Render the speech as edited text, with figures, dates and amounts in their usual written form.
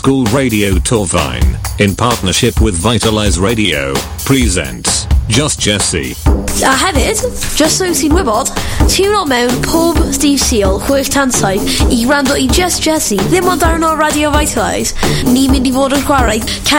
School Radio Torfaen, in partnership with Vitalize Radio, presents Just Jesse. A hefyd, just so ti'n wybod, tiwno mewn pob Steve Seal, chwech tan saith, I gwrando I Just Jesse, ddim ond darn o Radio Vitalize. Ni'n mynd I fod yn chwarae